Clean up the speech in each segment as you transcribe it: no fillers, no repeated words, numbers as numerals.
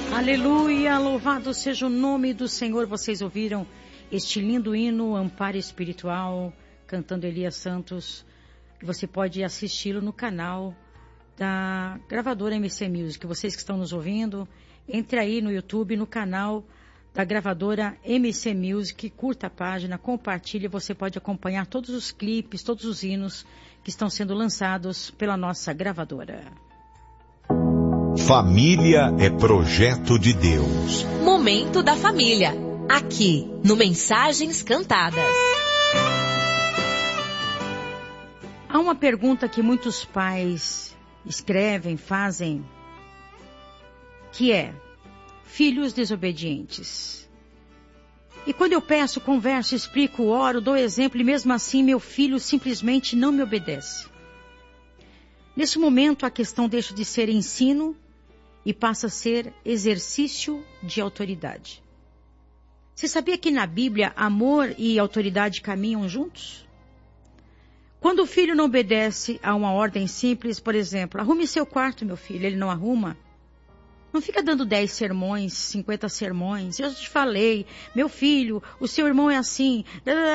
Aleluia, louvado seja o nome do Senhor. Vocês ouviram este lindo hino, Amparo Espiritual, cantando Elias Santos. Você pode assisti-lo no canal da gravadora MC Music. Vocês que estão nos ouvindo, entre aí no YouTube, no canal da gravadora MC Music, curta a página, compartilhe. Você pode acompanhar todos os clipes, todos os hinos que estão sendo lançados pela nossa gravadora. Família é projeto de Deus. Momento da família, aqui no Mensagens Cantadas. Há uma pergunta que muitos pais escrevem, fazem, que é: filhos desobedientes. E quando eu peço, converso, explico, oro, dou exemplo, e mesmo assim meu filho simplesmente não me obedece. Nesse momento a questão deixa de ser ensino e passa a ser exercício de autoridade. Você sabia que na Bíblia amor e autoridade caminham juntos? Quando o filho não obedece a uma ordem simples, por exemplo, arrume seu quarto, meu filho, ele não arruma. Não fica dando 10 sermões, 50 sermões. Eu te falei, meu filho, o seu irmão é assim.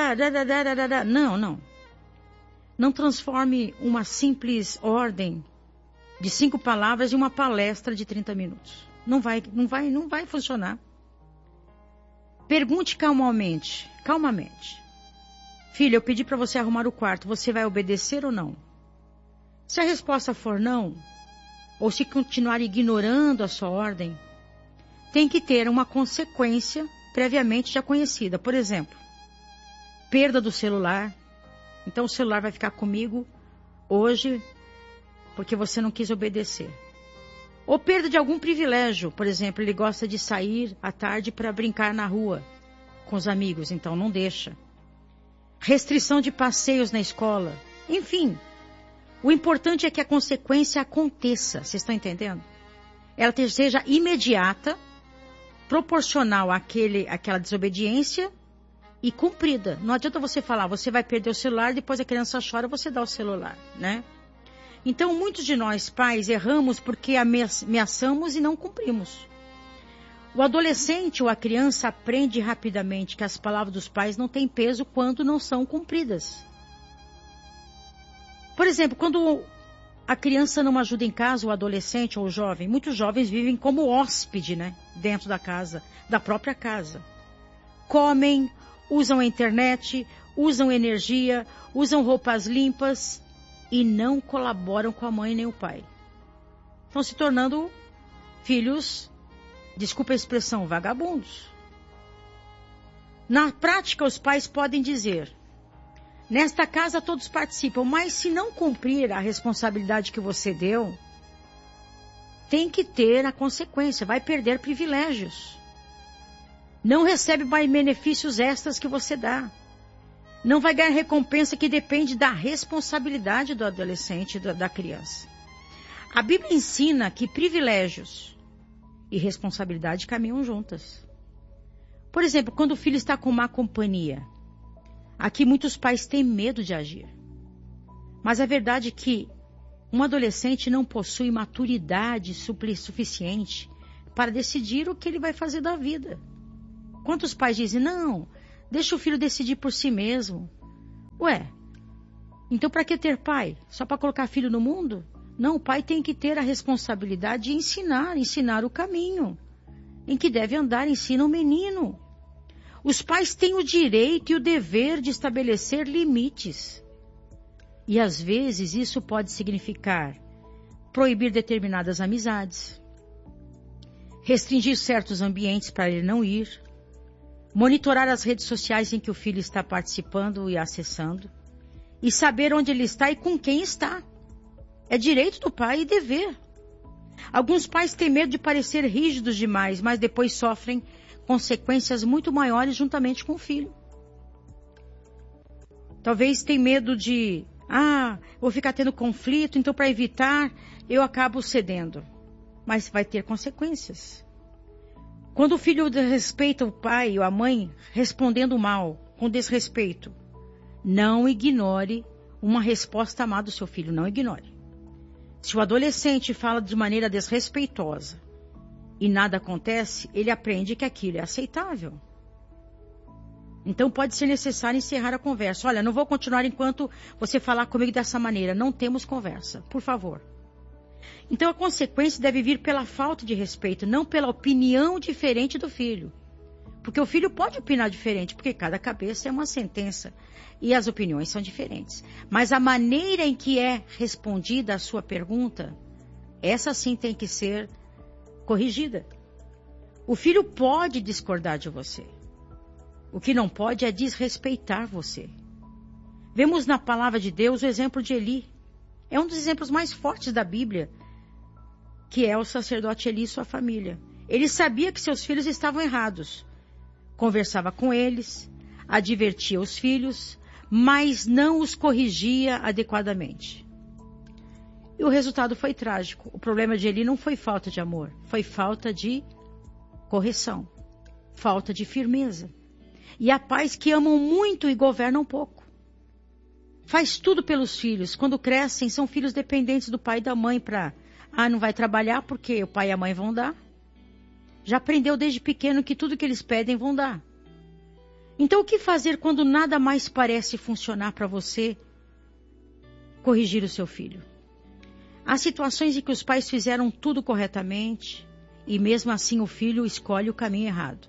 Não. Não transforme uma simples ordem de 5 palavras em uma palestra de 30 minutos. Não vai funcionar. Pergunte calmamente. Filho, eu pedi para você arrumar o quarto, você vai obedecer ou não? Se a resposta for não, ou se continuar ignorando a sua ordem, tem que ter uma consequência previamente já conhecida. Por exemplo, perda do celular. Então o celular vai ficar comigo hoje porque você não quis obedecer. Ou perda de algum privilégio. Por exemplo, ele gosta de sair à tarde para brincar na rua com os amigos, então não deixa. Restrição de passeios na escola. Enfim, o importante é que a consequência aconteça. Vocês estão entendendo? Ela seja imediata, proporcional àquela desobediência e cumprida. Não adianta você falar, você vai perder o celular, depois a criança chora, você dá o celular, né? Então, muitos de nós pais erramos porque ameaçamos e não cumprimos. O adolescente ou a criança aprende rapidamente que as palavras dos pais não têm peso quando não são cumpridas. Por exemplo, quando a criança não ajuda em casa, o adolescente ou o jovem, muitos jovens vivem como hóspede, né? Dentro da casa, da própria casa. Comem, usam a internet, usam energia, usam roupas limpas e não colaboram com a mãe nem o pai. Estão se tornando filhos, desculpa a expressão, vagabundos. Na prática, os pais podem dizer: nesta casa todos participam, mas se não cumprir a responsabilidade que você deu, tem que ter a consequência, vai perder privilégios. Não recebe mais benefícios extras que você dá. Não vai ganhar recompensa que depende da responsabilidade do adolescente e da criança. A Bíblia ensina que privilégios e responsabilidade caminham juntas. Por exemplo, quando o filho está com má companhia, aqui muitos pais têm medo de agir. Mas a verdade é que um adolescente não possui maturidade suficiente para decidir o que ele vai fazer da vida. Quantos pais dizem, não, deixa o filho decidir por si mesmo. Ué, então para que ter pai? Só para colocar filho no mundo? Não, o pai tem que ter a responsabilidade de ensinar o caminho em que deve andar, ensina o menino. Os pais têm o direito e o dever de estabelecer limites. E às vezes isso pode significar proibir determinadas amizades, restringir certos ambientes para ele não ir, monitorar as redes sociais em que o filho está participando e acessando, e saber onde ele está e com quem está. É direito do pai e dever. Alguns pais têm medo de parecer rígidos demais, mas depois sofrem consequências muito maiores juntamente com o filho. Talvez tenha medo de, vou ficar tendo conflito, então para evitar, eu acabo cedendo. Mas vai ter consequências. Quando o filho desrespeita o pai ou a mãe, respondendo mal, com desrespeito, não ignore uma resposta má do seu filho, não ignore. Se o adolescente fala de maneira desrespeitosa, e nada acontece, ele aprende que aquilo é aceitável. Então pode ser necessário encerrar a conversa. Olha, não vou continuar enquanto você falar comigo dessa maneira. Não temos conversa, por favor. Então a consequência deve vir pela falta de respeito, não pela opinião diferente do filho. Porque o filho pode opinar diferente, porque cada cabeça é uma sentença e as opiniões são diferentes. Mas a maneira em que é respondida a sua pergunta, essa sim tem que ser corrigida. O filho pode discordar de você. O que não pode é desrespeitar você. Vemos na palavra de Deus o exemplo de Eli. É um dos exemplos mais fortes da Bíblia, que é o sacerdote Eli e sua família. Ele sabia que seus filhos estavam errados. Conversava com eles, advertia os filhos, mas não os corrigia adequadamente. E o resultado foi trágico. O problema de Eli não foi falta de amor, foi falta de correção, falta de firmeza. E há pais que amam muito e governam pouco. Faz tudo pelos filhos. Quando crescem, são filhos dependentes do pai e da mãe para... não vai trabalhar porque o pai e a mãe vão dar. Já aprendeu desde pequeno que tudo que eles pedem vão dar. Então o que fazer quando nada mais parece funcionar para você corrigir o seu filho? Há situações em que os pais fizeram tudo corretamente e mesmo assim o filho escolhe o caminho errado.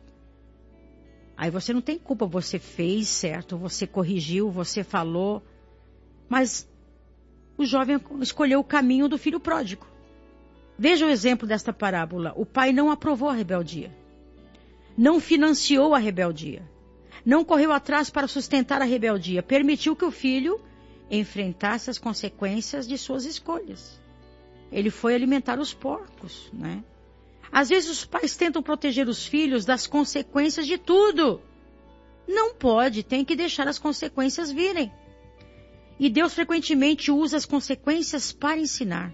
Aí você não tem culpa, você fez certo, você corrigiu, você falou, mas o jovem escolheu o caminho do filho pródigo. Veja o exemplo desta parábola. O pai não aprovou a rebeldia, não financiou a rebeldia, não correu atrás para sustentar a rebeldia, permitiu que o filho enfrentasse as consequências de suas escolhas. Ele foi alimentar os porcos, né? Às vezes os pais tentam proteger os filhos das consequências de tudo. Não pode, tem que deixar as consequências virem. E Deus frequentemente usa as consequências para ensinar.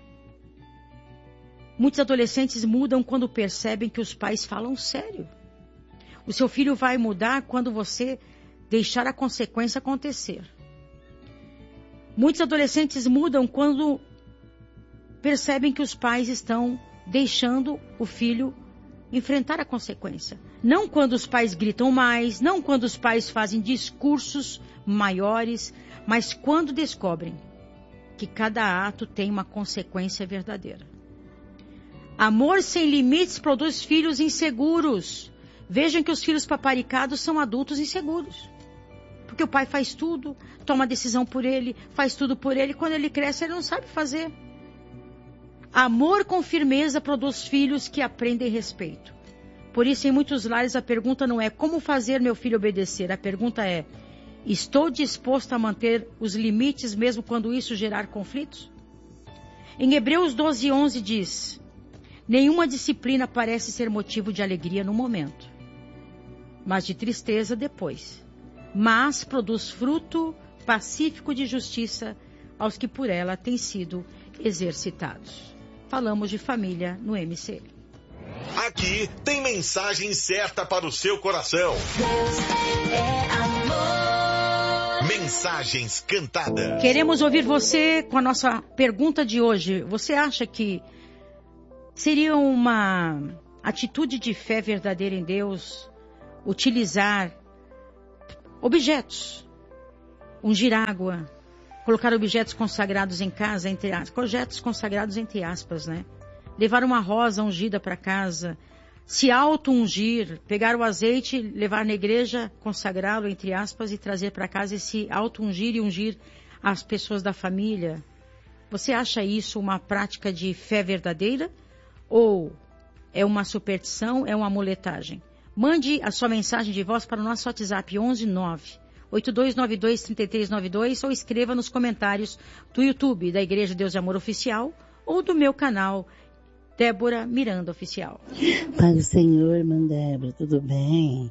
Muitos adolescentes mudam quando percebem que os pais falam sério. O seu filho vai mudar quando você deixar a consequência acontecer. Muitos adolescentes mudam quando percebem que os pais estão deixando o filho enfrentar a consequência. Não quando os pais gritam mais, não quando os pais fazem discursos maiores, mas quando descobrem que cada ato tem uma consequência verdadeira. Amor sem limites produz filhos inseguros. Vejam que os filhos paparicados são adultos inseguros. Porque o pai faz tudo, toma decisão por ele, faz tudo por ele. Quando ele cresce, ele não sabe fazer. Amor com firmeza produz filhos que aprendem respeito. Por isso, em muitos lares, a pergunta não é como fazer meu filho obedecer. A pergunta é, estou disposto a manter os limites mesmo quando isso gerar conflitos? Em Hebreus 12:11 diz, nenhuma disciplina parece ser motivo de alegria no momento, mas de tristeza depois. Mas produz fruto pacífico de justiça aos que por ela têm sido exercitados. Falamos de família no MC. Aqui tem mensagem certa para o seu coração. Deus é amor. Mensagens cantadas. Queremos ouvir você com a nossa pergunta de hoje. Você acha que seria uma atitude de fé verdadeira em Deus utilizar objetos, ungir água, colocar objetos consagrados em casa, entre aspas, objetos consagrados entre aspas, né? Levar uma rosa ungida para casa, se auto-ungir, pegar o azeite, levar na igreja, consagrá-lo, entre aspas, e trazer para casa e se auto-ungir e ungir as pessoas da família. Você acha isso uma prática de fé verdadeira? Ou é uma superstição, é uma amuletagem? Mande a sua mensagem de voz para o nosso WhatsApp 11982923392 ou escreva nos comentários do YouTube da Igreja Deus de Amor Oficial ou do meu canal Débora Miranda Oficial. Pai do Senhor, irmã Débora, tudo bem?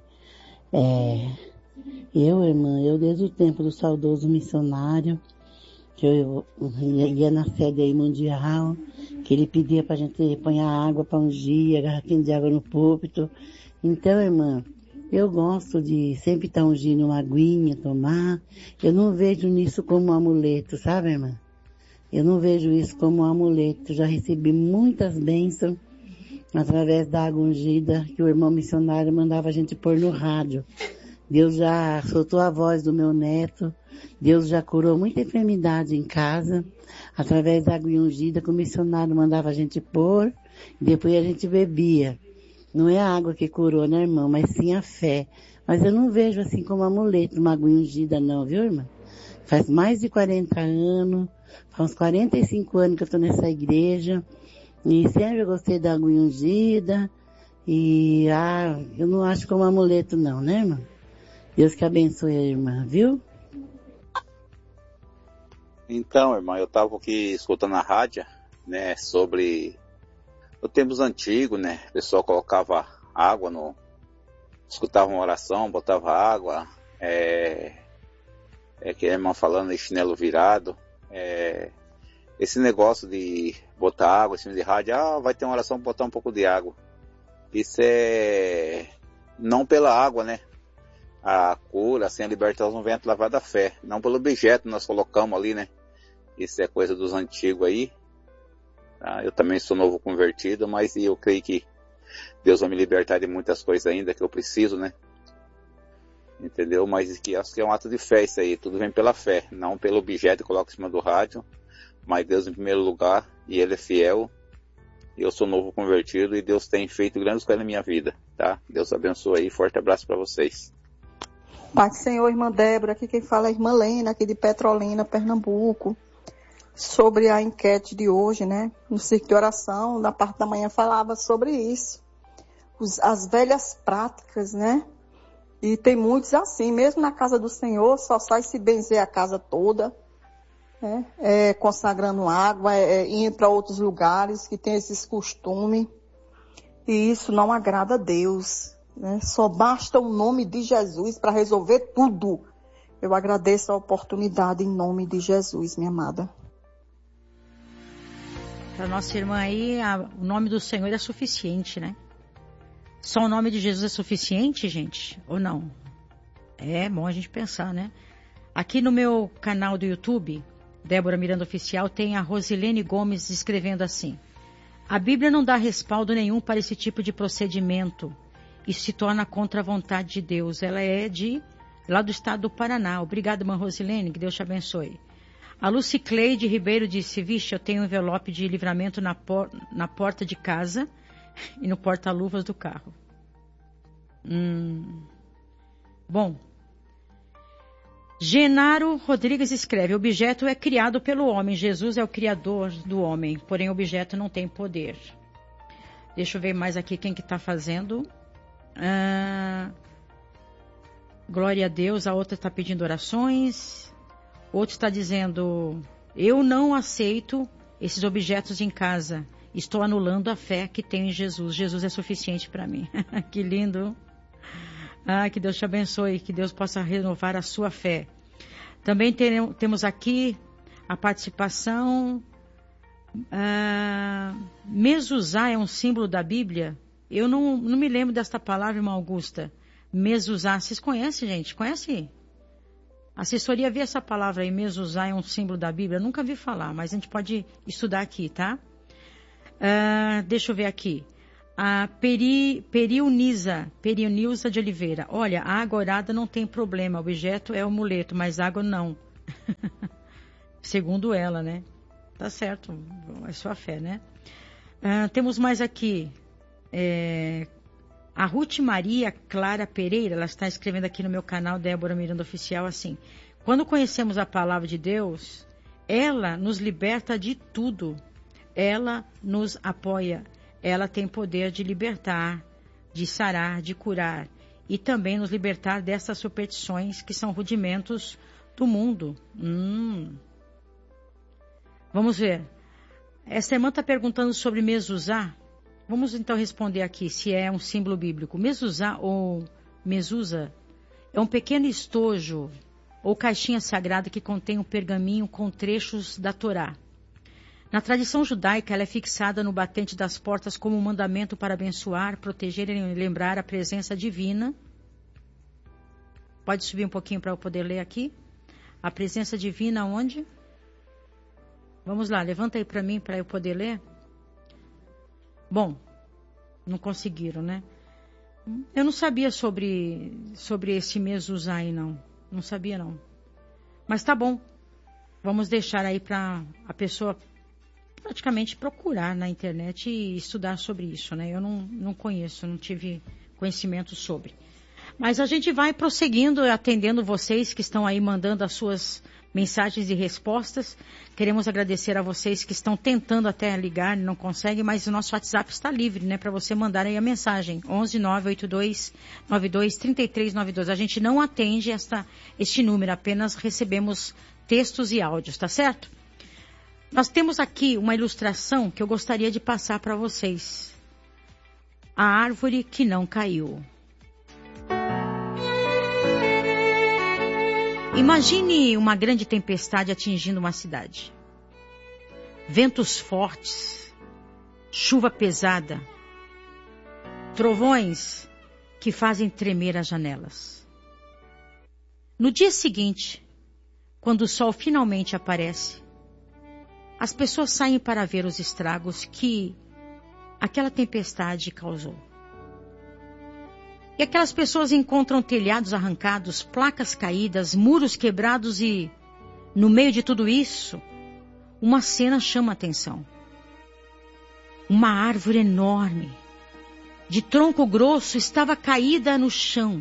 Eu desde o tempo do saudoso missionário, que eu ia na sede aí mundial, que ele pedia pra gente pôr a água para ungir, a garrafinha de água no púlpito. Então, irmã, eu gosto de sempre estar ungindo uma aguinha, tomar. Eu não vejo nisso como um amuleto, sabe, irmã? Eu não vejo isso como um amuleto. Já recebi muitas bênçãos através da água ungida que o irmão missionário mandava a gente pôr no rádio. Deus já soltou a voz do meu neto, Deus já curou muita enfermidade em casa, através da água ungida que o missionário mandava a gente pôr, e depois a gente bebia. Não é a água que curou, né, irmão, mas sim a fé. Mas eu não vejo assim como amuleto, uma água ungida não, viu, irmã? Faz mais de 40 anos, faz uns 45 anos que eu estou nessa igreja, e sempre eu gostei da água ungida, e eu não acho como amuleto não, né, irmã? Deus que abençoe a irmã, viu? Então, irmã, eu estava aqui escutando a rádio, né, sobre os tempos antigos, né, o pessoal colocava água escutava uma oração, botava água, que a irmã falando de chinelo virado, esse negócio de botar água em cima de rádio, vai ter uma oração, botar um pouco de água. Isso é não pela água, né? A cura, assim, a libertação não vem através da fé, não pelo objeto que nós colocamos ali, né? Isso é coisa dos antigos aí. Tá? Eu também sou novo convertido, mas eu creio que Deus vai me libertar de muitas coisas ainda que eu preciso, né? Entendeu? Mas que acho que é um ato de fé isso aí, tudo vem pela fé, não pelo objeto que coloca em cima do rádio, mas Deus em primeiro lugar, e Ele é fiel. Eu sou novo convertido e Deus tem feito grandes coisas na minha vida, tá? Deus abençoe aí, forte abraço para vocês. Pai do Senhor, irmã Débora, aqui quem fala é a irmã Lena, aqui de Petrolina, Pernambuco, sobre a enquete de hoje, né? No círculo de oração, na parte da manhã falava sobre isso, as velhas práticas, né? E tem muitos assim, mesmo na casa do Senhor, só sai se benzer a casa toda, né? Consagrando água, indo para outros lugares que tem esses costumes, e isso não agrada a Deus. Né? Só basta o nome de Jesus para resolver tudo. Eu agradeço a oportunidade em nome de Jesus, minha amada. Para nossa irmã aí, o nome do Senhor é suficiente, né? Só o nome de Jesus é suficiente, gente? Ou não? É bom a gente pensar, né? Aqui no meu canal do YouTube, Débora Miranda Oficial, tem a Rosilene Gomes escrevendo assim: a Bíblia não dá respaldo nenhum para esse tipo de procedimento. Isso se torna contra a vontade de Deus. Ela é lá do estado do Paraná. Obrigada, irmã Rosilene, que Deus te abençoe. A Lucicleide Ribeiro disse: vixe, eu tenho um envelope de livramento na porta de casa e no porta-luvas do carro. Bom. Genaro Rodrigues escreve: o objeto é criado pelo homem. Jesus é o criador do homem, porém o objeto não tem poder. Deixa eu ver mais aqui quem que está fazendo. Glória a Deus. A outra está pedindo orações. Outro está dizendo: eu não aceito esses objetos em casa. Estou anulando a fé que tenho em Jesus. Jesus é suficiente para mim. Que lindo. Que Deus te abençoe. Que Deus possa renovar a sua fé. Também temos aqui a participação. Mezuzá é um símbolo da Bíblia? Eu não me lembro desta palavra, irmã Augusta. Mezuzá. Vocês conhecem, gente? Conhece? A assessoria vê essa palavra aí. Mezuzá é um símbolo da Bíblia? Eu nunca vi falar, mas a gente pode estudar aqui, tá? Deixa eu ver aqui. A Perionilza de Oliveira. Olha, a água orada não tem problema. O objeto é o amuleto, mas água não. Segundo ela, né? Tá certo. É sua fé, né? Temos mais aqui. A Ruth Maria Clara Pereira, ela está escrevendo aqui no meu canal Débora Miranda Oficial assim: quando conhecemos a palavra de Deus, ela nos liberta de tudo. Ela nos apoia. Ela tem poder de libertar, de sarar, de curar e também nos libertar dessas superstições que são rudimentos do mundo. Vamos ver. Essa irmã está perguntando sobre mezuzá. Vamos então responder aqui se é um símbolo bíblico. Mezuzá ou mezusa é um pequeno estojo ou caixinha sagrada que contém um pergaminho com trechos da Torá. Na tradição judaica, ela é fixada no batente das portas como um mandamento para abençoar, proteger e lembrar a presença divina. Pode subir um pouquinho para eu poder ler aqui? A presença divina onde? Vamos lá, levanta aí para mim para eu poder ler. Bom, Não conseguiram, né? Eu não sabia sobre esse Mezuzá, não. Não sabia, não. Mas tá bom. Vamos deixar aí para a pessoa praticamente procurar na internet e estudar sobre isso, né? Eu não conheço, não tive conhecimento sobre. Mas a gente vai prosseguindo, atendendo vocês que estão aí mandando as suas mensagens e respostas. Queremos agradecer a vocês que estão tentando até ligar, não conseguem, mas o nosso WhatsApp está livre, né? Para você mandar aí a mensagem. 11 982 92 33 92. A gente não atende este número, apenas recebemos textos e áudios, tá certo? Nós temos aqui uma ilustração que eu gostaria de passar para vocês. A árvore que não caiu. Imagine uma grande tempestade atingindo uma cidade. Ventos fortes, chuva pesada, trovões que fazem tremer as janelas. No dia seguinte, quando o sol finalmente aparece, as pessoas saem para ver os estragos que aquela tempestade causou. E aquelas pessoas encontram telhados arrancados, placas caídas, muros quebrados e, no meio de tudo isso, uma cena chama a atenção. Uma árvore enorme, de tronco grosso, estava caída no chão.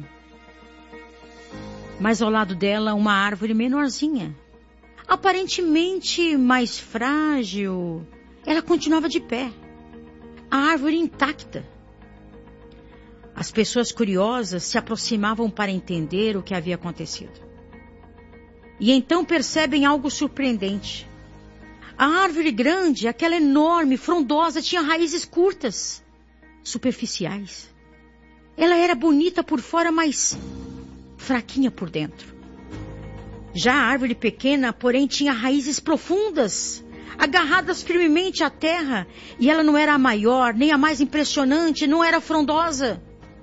Mas ao lado dela, uma árvore menorzinha, aparentemente mais frágil, ela continuava de pé. A árvore intacta. As pessoas curiosas se aproximavam para entender o que havia acontecido. E então percebem algo surpreendente. A árvore grande, aquela enorme, frondosa, tinha raízes curtas, superficiais. Ela era bonita por fora, mas fraquinha por dentro. Já a árvore pequena, porém, tinha raízes profundas, agarradas firmemente à terra, e ela não era a maior, nem a mais impressionante, não era frondosa,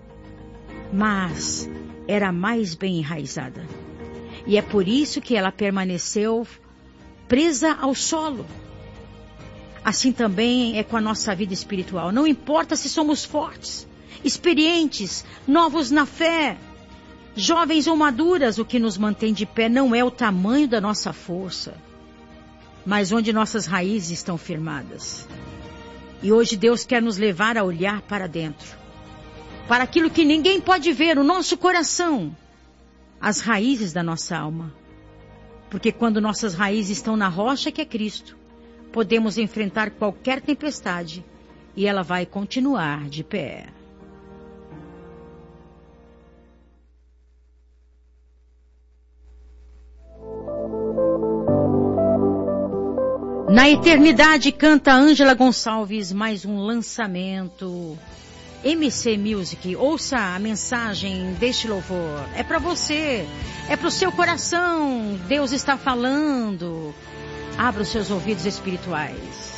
mas era a mais bem enraizada. E é por isso que ela permaneceu presa ao solo. Assim também é com a nossa vida espiritual. Não importa se somos fortes, experientes, novos na fé, jovens ou maduras, o que nos mantém de pé não é o tamanho da nossa força, mas onde nossas raízes estão firmadas. E hoje Deus quer nos levar a olhar para dentro, para aquilo que ninguém pode ver, o nosso coração, as raízes da nossa alma. Porque quando nossas raízes estão na rocha que é Cristo, podemos enfrentar qualquer tempestade e ela vai continuar de pé. Na eternidade, canta Ângela Gonçalves, mais um lançamento MC Music. Ouça a mensagem deste louvor. É para você, é para o seu coração. Deus está falando. Abra os seus ouvidos espirituais.